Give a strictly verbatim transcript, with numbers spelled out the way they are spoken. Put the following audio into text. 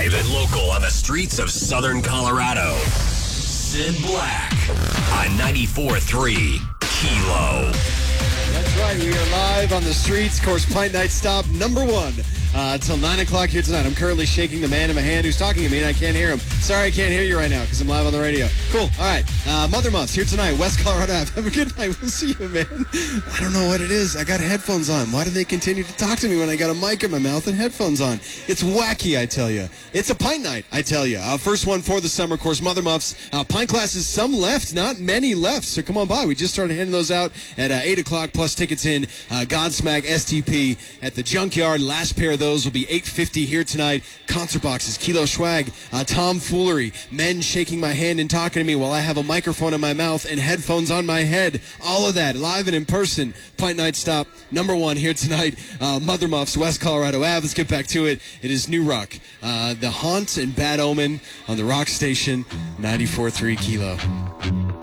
Live and local on the streets of Southern Colorado. Sid Black on ninety-four point three Kilo. That's right. We are live on the streets. Of course, Pint Night Stop number one uh, until nine o'clock here tonight. I'm currently shaking the man in my hand who's talking to me, and I can't hear him. Sorry, I can't hear you right now because I'm live on the radio. Cool. All right. Uh, Mother Muffs here tonight, West Colorado Ave. Have a good night. We'll see you, man. I don't know what it is. I got headphones on. Why do they continue to talk to me when I got a mic in my mouth and headphones on? It's wacky, I tell you. It's a pint night, I tell you. Uh, first one for the summer, of course, Mother Muffs. Uh, pint classes, some left, not many left. So come on by. We just started handing those out at uh, eight o'clock, plus tickets in uh, Godsmack S T P at the Junkyard. Last pair of those will be eight fifty here tonight. Concert boxes, Kilo Swag, uh, tomfoolery, men shaking my hand and talking to me while I have a microphone in my mouth and headphones on my head. All of that live and in person. Pint Night Stop number one here tonight. Uh, Mother Muffs, West Colorado Ave. Let's get back to it. It is New Rock. Uh, the Haunt and Bad Omen on the Rock Station, ninety-four point three Kilo.